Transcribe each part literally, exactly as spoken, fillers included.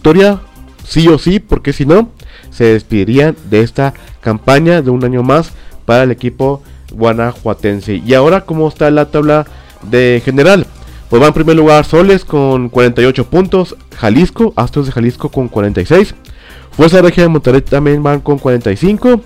victoria sí o sí, porque si no, se despedirían de esta campaña de un año más para el equipo guanajuatense. Y ahora, ¿cómo está la tabla de general? Pues va en primer lugar Soles con cuarenta y ocho puntos, Jalisco, Astros de Jalisco con cuarenta y seis, Fuerza Regia de Monterrey también van con cuarenta y cinco,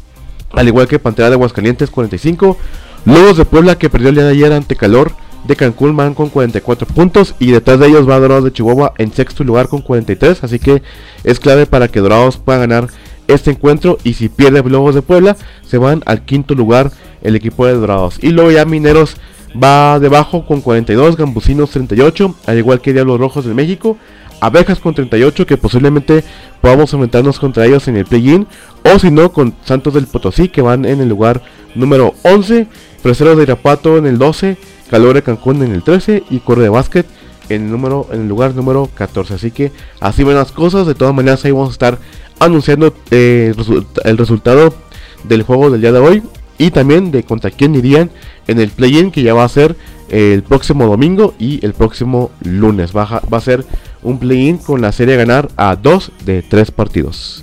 al igual que Pantera de Aguascalientes cuarenta y cinco, Lobos de Puebla, que perdió el día de ayer ante Calor de Cancún, van con cuarenta y cuatro puntos, y detrás de ellos va Dorados de Chihuahua en sexto lugar con cuarenta y tres, así que es clave para que Dorados pueda ganar este encuentro, y si pierde Lobos de Puebla se van al quinto lugar el equipo de Dorados. Y luego ya Mineros va debajo con cuarenta y dos, Gambusinos treinta y ocho, al igual que Diablos Rojos de México, Abejas con treinta y ocho, que posiblemente podamos enfrentarnos contra ellos en el play-in, o si no con Santos del Potosí, que van en el lugar número once, Freseros de Irapuato en el doce, Calor de Cancún en el trece, y Corre de Básquet en el, número, en el lugar número catorce. Así que así van las cosas. De todas maneras, ahí vamos a estar anunciando eh, el resultado del juego del día de hoy, y también de contra quién irían en el play-in, que ya va a ser el próximo domingo y el próximo lunes. Va a, va a ser un play-in con la serie a ganar a dos de tres partidos.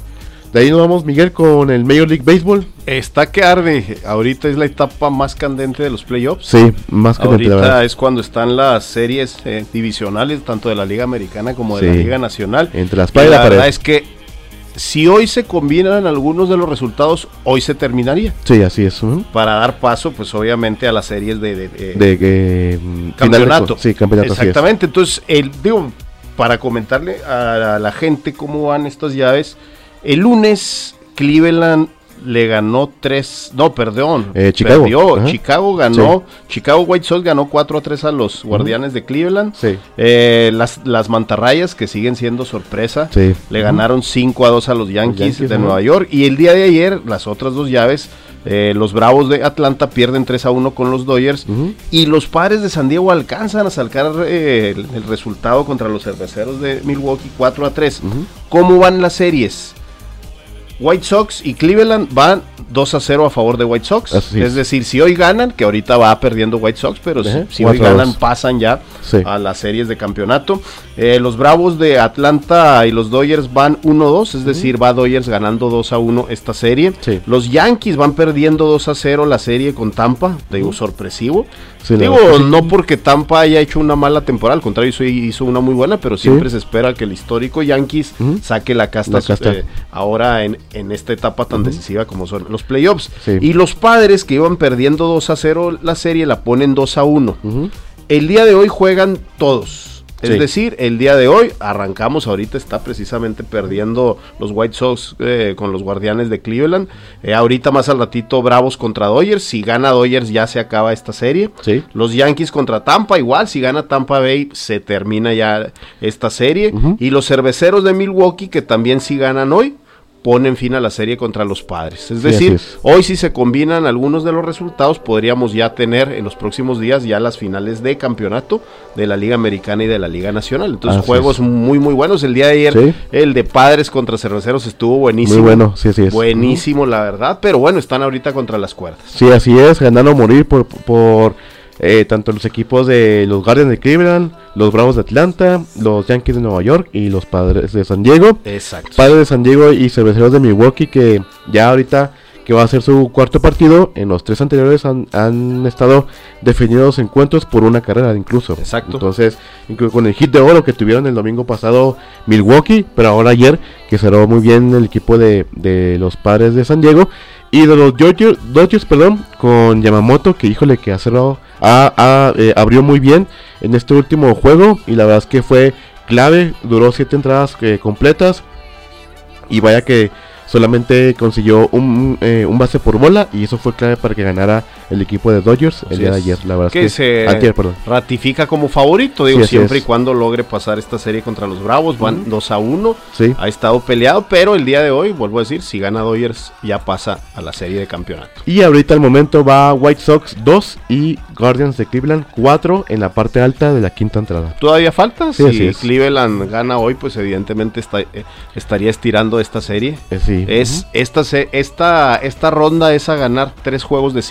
De ahí nos vamos, Miguel, con el Major League Baseball. Está que arde. Ahorita es la etapa más candente de los playoffs. Sí, más candente. Ahorita es cuando están las series eh, divisionales, tanto de la Liga Americana como de sí, la Liga Nacional. Entre la espada y la, la pared. verdad es que si hoy se combinan algunos de los resultados, hoy se terminaría. Sí, así es. Uh-huh. Para dar paso, pues obviamente a las series de, de, de, de eh, campeonato. De, sí, campeonato. Exactamente. Entonces, el, digo, para comentarle a, a la gente cómo van estas llaves, el lunes Cleveland le ganó tres, no, perdón, eh, Chicago. perdió, Ajá. Chicago ganó, sí. Chicago White Sox ganó cuatro a tres a los Guardianes uh-huh. de Cleveland, sí. eh, las, las Mantarrayas, que siguen siendo sorpresa, sí. le uh-huh. ganaron cinco a dos a los Yankees, los Yankees de uh-huh. Nueva York, y el día de ayer, las otras dos llaves, eh, los Bravos de Atlanta pierden tres a uno con los Dodgers, uh-huh. y los Padres de San Diego alcanzan a sacar eh, el, el resultado contra los Cerveceros de Milwaukee cuatro a tres. Uh-huh. ¿Cómo van las series? White Sox y Cleveland van dos a cero a favor de White Sox. Así es decir, si hoy ganan, que ahorita va perdiendo White Sox, pero uh-huh. si, si hoy ganan pasan ya sí. a las series de campeonato. Eh, los Bravos de Atlanta y los Dodgers van uno a dos, es decir, uh-huh. va Dodgers ganando dos a uno esta serie. Sí. Los Yankees van perdiendo dos a cero la serie con Tampa, digo, uh-huh. sorpresivo. Sí, digo, no, no porque Tampa haya hecho una mala temporada, al contrario, hizo, hizo una muy buena, pero siempre sí. se espera que el histórico Yankees uh-huh. saque la casta, la casta. Eh, ahora en, en esta etapa tan uh-huh. decisiva como son los playoffs. Sí. Y los Padres, que iban perdiendo dos a cero la serie, la ponen dos a uno. Uh-huh. El día de hoy juegan todos. Es sí. decir, el día de hoy arrancamos, ahorita está precisamente perdiendo los White Sox eh, con los Guardianes de Cleveland. Eh, ahorita más al ratito Bravos contra Dodgers. Si gana Dodgers ya se acaba esta serie. Sí. Los Yankees contra Tampa igual. Si gana Tampa Bay se termina ya esta serie. Uh-huh. Y los Cerveceros de Milwaukee, que también si ganan hoy, ponen fin a la serie contra los Padres. Es decir, sí, es. hoy si se combinan algunos de los resultados, podríamos ya tener en los próximos días ya las finales de campeonato de la Liga Americana y de la Liga Nacional. Entonces, así juegos es. muy, muy buenos. El día de ayer, ¿sí? el de Padres contra Cerveceros estuvo buenísimo. Muy bueno, sí, sí es. Buenísimo, la verdad. Pero bueno, están ahorita contra las cuerdas. Sí, así es. Ganando a morir por... por... Eh, tanto los equipos de los Guardians de Cleveland, los Bravos de Atlanta, los Yankees de Nueva York y los Padres de San Diego. Exacto. Padres de San Diego y Cerveceros de Milwaukee, que ya ahorita que va a ser su cuarto partido, en los tres anteriores han, han estado definidos encuentros por una carrera incluso. Exacto. Entonces, incluso con el hit de oro que tuvieron el domingo pasado Milwaukee, pero ahora ayer que cerró muy bien el equipo de, de los Padres de San Diego. Y de los Dodgers, Dodgers perdón, con Yamamoto, que híjole que ha cerrado, ha, ha, eh, abrió muy bien en este último juego. Y la verdad es que fue clave, duró siete entradas eh, completas. Y vaya que solamente consiguió un, eh, un base por bola, y eso fue clave para que ganara el equipo de Dodgers el Así día de ayer. La verdad que, es que se antier, perdón. ratifica como favorito, digo, sí, siempre es. y cuando logre pasar esta serie contra los Bravos. Van uh-huh. dos a uno, sí. ha estado peleado, pero el día de hoy, vuelvo a decir, si gana Dodgers ya pasa a la serie de campeonato. Y ahorita al momento va White Sox dos y Guardians de Cleveland cuatro en la parte alta de la quinta entrada. ¿Todavía falta? Sí, si Cleveland gana hoy, pues evidentemente está, eh, estaría estirando esta serie. Eh, sí. Es uh-huh. esta, se, esta, esta ronda es a ganar tres juegos de cinco, es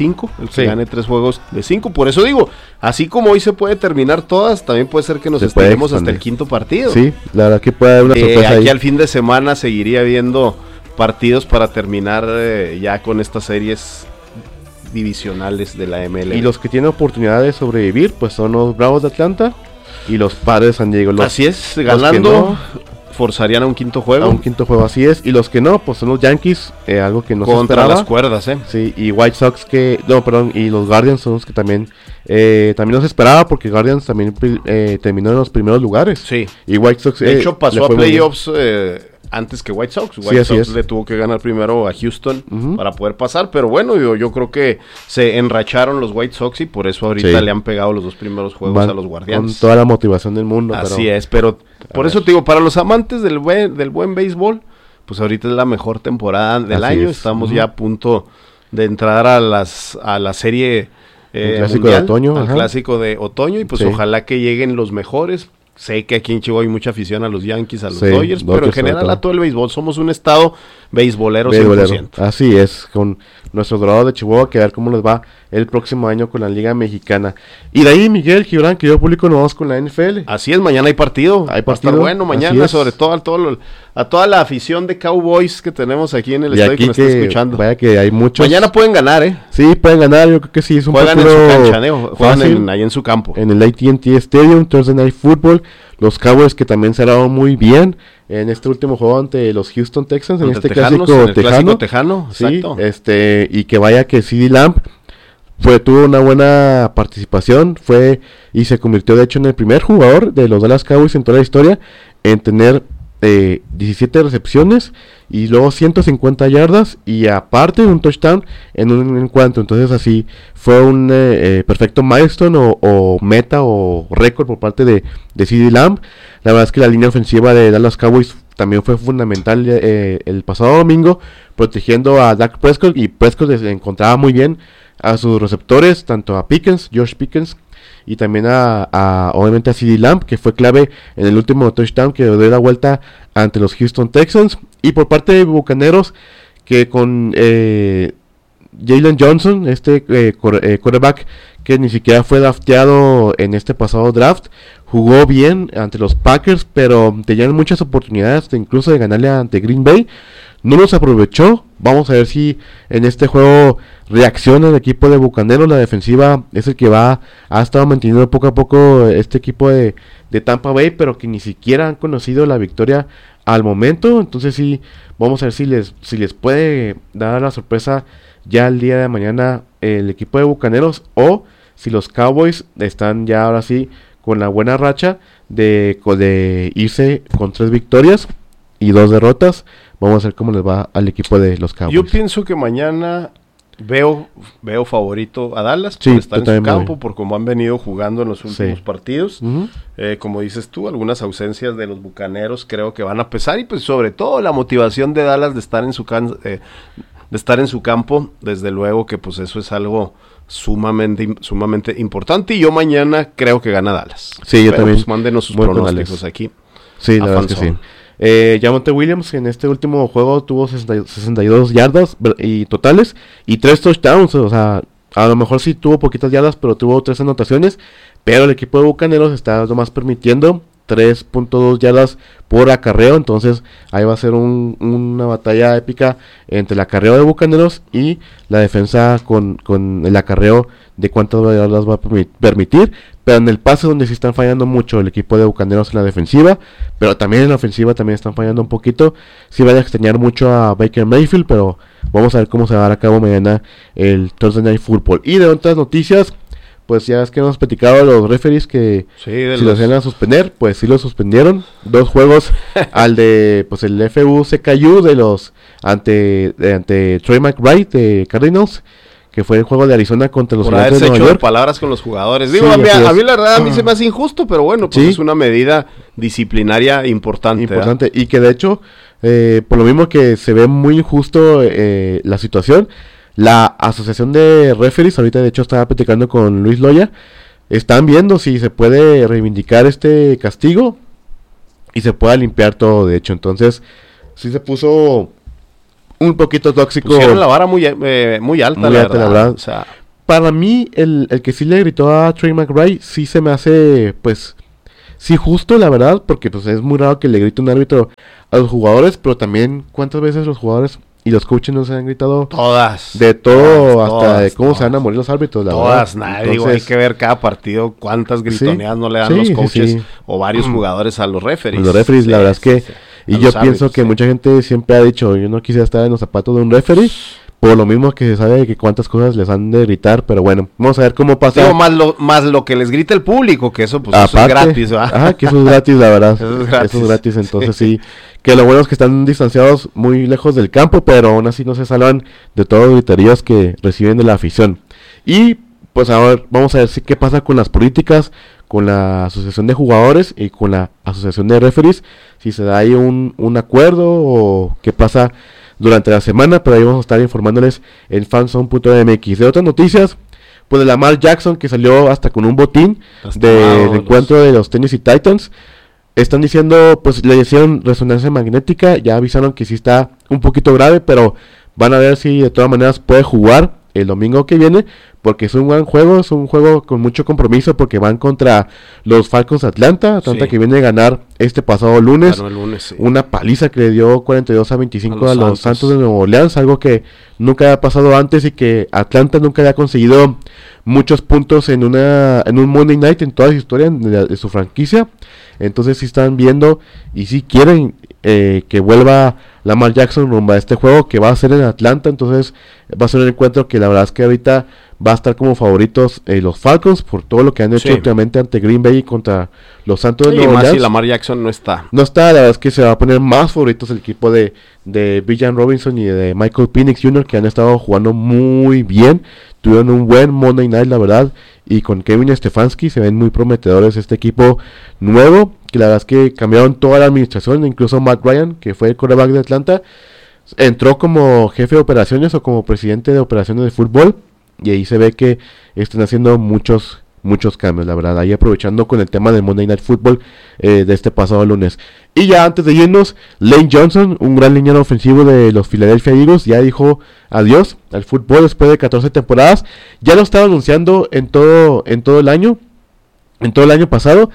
sí. que gane tres juegos de cinco. Por eso digo, así como hoy se puede terminar todas, también puede ser que nos estiremos hasta el quinto partido. Sí, la verdad que puede haber una sorpresa eh, Aquí ahí. al fin de semana seguiría viendo partidos para terminar eh, ya con estas series divisionales de la M L B. Y los que tienen oportunidad de sobrevivir, pues son los Bravos de Atlanta y los Padres de San Diego. Los, así es, ganando... No, forzarían a un quinto juego. A un quinto juego, así es. Y los que no, pues son los Yankees, eh, algo que no Contra se esperaba. las cuerdas, eh. Sí, y White Sox que... No, perdón, y los Guardians son los que también... Eh, también no se esperaba porque Guardians también eh, terminó en los primeros lugares. Sí. Y White Sox... De eh, hecho, pasó a playoffs eh, antes que White Sox. White sí, Sox es. le tuvo que ganar primero a Houston uh-huh. para poder pasar. Pero bueno, yo, yo creo que se enracharon los White Sox y por eso ahorita sí. le han pegado los dos primeros juegos Van a los Guardianes. Con toda la motivación del mundo. Así pero... es, pero por eso te digo, para los amantes del buen, del buen béisbol, pues ahorita es la mejor temporada del Así año. es. Estamos uh-huh. ya a punto de entrar a las a la serie eh, clásico mundial, de otoño, al ajá. clásico de otoño, y pues sí. ojalá que lleguen los mejores. Sé que aquí en Chihuahua hay mucha afición a los Yankees, a los sí, Dodgers, pero en general todo. a todo el béisbol. Somos un estado beisbolero, beisbolero cien por ciento. Así es, con nuestros Dorados de Chihuahua, que a ver cómo les va el próximo año con la Liga Mexicana. Y de ahí, Miguel Gibran, querido público, nos vamos con la N F L. Así es, mañana hay partido. Hay partido. Va a estar bueno mañana, sobre todo a, todo lo, a toda la afición de Cowboys que tenemos aquí en el y estadio que nos que, está escuchando. Vaya que hay muchos. Mañana pueden ganar, ¿eh? Sí, pueden ganar, yo creo que sí. Es un Juegan en su cancha, ¿eh? Juegan en, ahí en su campo. En el A T and T Stadium, Thursday Night Football. Los Cowboys que también se han muy bien en este último juego ante los Houston Texans, en este Tejanos, clásico, en el tejano. clásico tejano. Sí, exacto. este, y que vaya que CeeDee Lamb fue, tuvo una buena participación, fue y se convirtió de hecho en el primer jugador de los Dallas Cowboys en toda la historia en tener eh, diecisiete recepciones y luego ciento cincuenta yardas y aparte un touchdown en un encuentro. Entonces así fue un eh, eh, perfecto milestone o, o meta o récord por parte de, de CeeDee Lamb. La verdad es que la línea ofensiva de Dallas Cowboys también fue fundamental eh, el pasado domingo, protegiendo a Dak Prescott, y Prescott se encontraba muy bien a sus receptores, tanto a Pickens, George Pickens, y también a, a obviamente a CeeDee Lamb, que fue clave en el último touchdown que dio la vuelta ante los Houston Texans. Y por parte de Bucaneros, que con eh, Jalen Johnson, este eh, core, eh, quarterback que ni siquiera fue drafteado en este pasado draft, jugó bien ante los Packers, pero tenían muchas oportunidades de incluso de ganarle ante Green Bay. No los aprovechó. Vamos a ver si en este juego reacciona el equipo de Bucaneros. La defensiva es el que va ha estado manteniendo poco a poco este equipo de, de Tampa Bay, pero que ni siquiera han conocido la victoria al momento. Entonces sí, vamos a ver si les si les puede dar la sorpresa ya el día de mañana el equipo de Bucaneros, o si los Cowboys están ya ahora sí con la buena racha de, de irse con tres victorias y dos derrotas. Vamos a ver cómo les va al equipo de los Cowboys. Yo pienso que mañana veo veo favorito a Dallas sí, por estar en su campo, voy. por cómo han venido jugando en los últimos sí. partidos. Uh-huh. Eh, como dices tú, algunas ausencias de los Bucaneros creo que van a pesar, y pues sobre todo la motivación de Dallas de estar en su can- eh, de estar en su campo, desde luego que pues eso es algo sumamente sumamente importante, y yo mañana creo que gana Dallas. Sí, yo Pero, también. pues mándenos sus pronósticos aquí. Sí, la verdad es que sí. Eh, Javonte Williams en este último juego tuvo sesenta y dos yardas y totales y tres touchdowns. O sea, a lo mejor sí tuvo poquitas yardas, pero tuvo tres anotaciones. Pero el equipo de Bucaneros está nomás permitiendo tres punto dos yardas por acarreo. Entonces ahí va a ser un, una batalla épica entre el acarreo de Bucaneros y la defensa con, con el acarreo de cuántas yardas va a permitir. Pero en el pase donde sí están fallando mucho el equipo de Bucaneros en la defensiva, pero también en la ofensiva también están fallando un poquito. Sí van a extrañar mucho a Baker Mayfield, pero vamos a ver cómo se va a dar a cabo mañana el Thursday Night Football. Y de otras noticias, pues ya es que hemos platicado a los referees que sí, si los... los iban a suspender, pues sí los suspendieron. Dos juegos al de pues el F U C K U de los ante, de, ante Troy McBride de Cardinals, que fue el juego de Arizona contra los Gigantes de Nueva York. Palabras con los jugadores. Digo, sí, a, mí, a mí la verdad a mí se me hace injusto, pero bueno, pues sí. es una medida disciplinaria importante. Importante, ¿eh? Y que de hecho, eh, por lo mismo que se ve muy injusto eh, la situación, la asociación de referees, ahorita de hecho estaba platicando con Luis Loya, están viendo si se puede reivindicar este castigo y se pueda limpiar todo, de hecho. Entonces, sí se puso un poquito tóxico. Pusieron la vara muy, eh, muy alta, muy la, alta verdad. la verdad. O sea, para mí, el, el que sí le gritó a Trey McBride, sí se me hace, pues, sí justo, la verdad, porque pues es muy raro que le grite un árbitro a los jugadores, pero también, ¿cuántas veces los jugadores y los coaches nos han gritado? Todas. De todo, todas, hasta todas, de cómo todas. se van a morir los árbitros, la Todas, verdad. nada, digo, hay que ver cada partido cuántas gritoneadas sí, no le dan sí, los sí, coaches sí. o varios jugadores a los referees. Los referees, Sí, la verdad es que, sí, sí. y A yo los pienso árbitros, que sí. mucha gente siempre ha dicho, yo no quisiera estar en los zapatos de un referee, por lo mismo que se sabe de que cuántas cosas les han de gritar, pero bueno, vamos a ver cómo pasa. Digo, más lo, más lo que les grita el público, que eso pues eso es Aparte, gratis, ¿verdad? Ajá, que eso es gratis, la verdad. Eso es gratis. Eso es gratis, entonces sí. Que lo bueno es que están distanciados muy lejos del campo, pero aún así no se salvan de todos los griteríos que reciben de la afición. Y pues ahora vamos a ver si, qué pasa con las políticas, con la asociación de jugadores y con la asociación de referees, si se da ahí un, un acuerdo o qué pasa durante la semana, pero ahí vamos a estar informándoles en fanzone punto m x. De otras noticias, pues de Lamar Jackson, que salió hasta con un botín del encuentro de los Tennessee Titans. Están diciendo, pues le hicieron resonancia magnética, ya avisaron que sí está un poquito grave, pero van a ver si de todas maneras puede jugar el domingo que viene, porque es un gran juego, es un juego con mucho compromiso, porque van contra los Falcons de Atlanta, Atlanta sí. que viene a ganar este pasado lunes, el lunes sí. una paliza que le dio cuarenta y dos a veinticinco a los, a los Santos. Santos de Nueva Orleans, algo que nunca había pasado antes y que Atlanta nunca había conseguido muchos puntos en una en un Monday Night en toda su historia de, de su franquicia. Entonces sí están viendo y sí quieren eh, que vuelva Lamar Jackson rumbo a este juego que va a ser en Atlanta. Entonces va a ser un encuentro que la verdad es que ahorita va a estar como favoritos eh, los Falcons por todo lo que han hecho sí. últimamente ante Green Bay y contra los Santos de sí, Nueva Orleans. Y más si Lamar Jackson no está. No está, la verdad es que se va a poner más favoritos el equipo de, de Bijan Robinson y de Michael Penix junior que han estado jugando muy bien. Tuvieron un buen Monday Night, la verdad, y con Kevin Stefanski se ven muy prometedores este equipo nuevo, que la verdad es que cambiaron toda la administración, incluso Matt Ryan, que fue el quarterback de Atlanta, entró como jefe de operaciones o como presidente de operaciones de fútbol, y ahí se ve que están haciendo muchos muchos cambios, la verdad, ahí aprovechando con el tema del Monday Night Football eh, de este pasado lunes. Y ya antes de irnos, Lane Johnson, un gran liniero ofensivo de los Philadelphia Eagles, ya dijo adiós al fútbol después de catorce temporadas, ya lo estaba anunciando en todo, en todo el año, en todo el año pasado,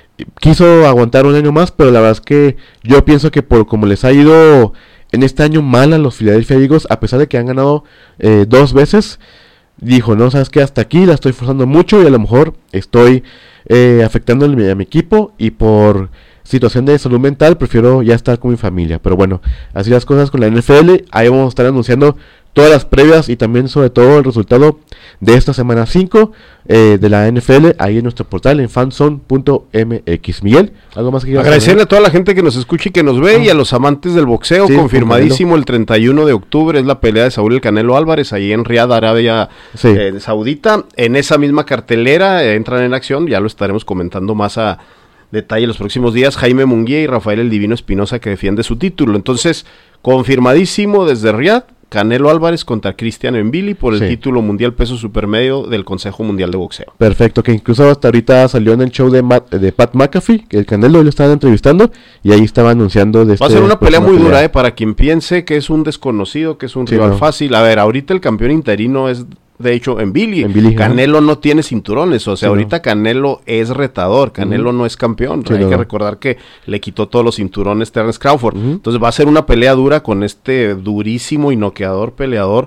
quiso aguantar un año más, pero la verdad es que yo pienso que por como les ha ido en este año mal a los Philadelphia Eagles, a pesar de que han ganado eh, dos veces, dijo, no, sabes que hasta aquí la estoy forzando mucho y a lo mejor estoy eh, afectando a mi, a mi equipo y por situación de salud mental prefiero ya estar con mi familia. Pero bueno, así las cosas con la N F L, ahí vamos a estar anunciando todas las previas y también sobre todo el resultado de esta semana cinco eh, de la N F L ahí en nuestro portal en fanzone punto m x. Miguel, ¿algo más que quieras agradecerle saber? A toda la gente que nos escucha y que nos ve ah. y a los amantes del boxeo, sí, confirmadísimo el treinta y uno de octubre es la pelea de Saúl el Canelo Álvarez ahí en Riad, Arabia sí. eh, Saudita. En esa misma cartelera eh, entran en acción, ya lo estaremos comentando más a detalle los próximos días, Jaime Munguía y Rafael el Divino Espinosa que defiende su título. Entonces, confirmadísimo desde Riad, Canelo Álvarez contra Christian Mbili por el sí. título mundial peso supermedio del Consejo Mundial de Boxeo. Perfecto, que incluso hasta ahorita salió en el show de, Matt, de Pat McAfee, que el Canelo lo estaban entrevistando y ahí estaba anunciando de Va este, a ser una pelea muy pelea. dura, eh, para quien piense que es un desconocido, que es un sí, rival no. fácil. A ver, ahorita el campeón interino es de hecho Mbili. Canelo ¿no? no tiene cinturones, o sea, sí, ahorita no. Canelo es retador, Canelo uh-huh. no es campeón. Sí, Hay no. que recordar que le quitó todos los cinturones Terence Crawford. Uh-huh. Entonces va a ser una pelea dura con este durísimo y noqueador peleador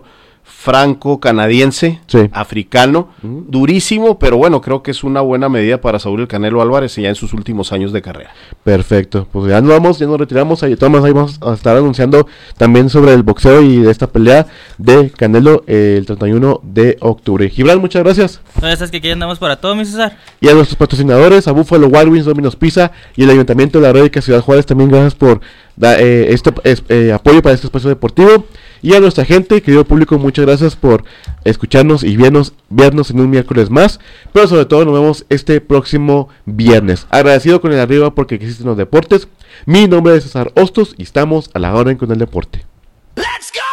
franco-canadiense, sí. africano, uh-huh. durísimo, pero bueno, creo que es una buena medida para Saúl el Canelo Álvarez ya en sus últimos años de carrera. Perfecto, pues ya nos vamos, ya nos retiramos, ahí, Tomás, ahí vamos a estar anunciando también sobre el boxeo y de esta pelea de Canelo eh, el treinta y uno de octubre. Gibran, muchas gracias. Gracias, que aquí andamos para todo, mi César. Y a nuestros patrocinadores, a Buffalo Wild Wings, Domino's Pizza y el Ayuntamiento de la Rédica Ciudad Juárez, también gracias por da, eh, este es, eh, apoyo para este espacio deportivo. Y a nuestra gente, querido público, muchas gracias por escucharnos y vernos, vernos en un miércoles más. Pero sobre todo nos vemos este próximo viernes. Agradecido con el arriba porque existen los deportes. Mi nombre es César Hostos y estamos a la orden con el deporte. Let's go!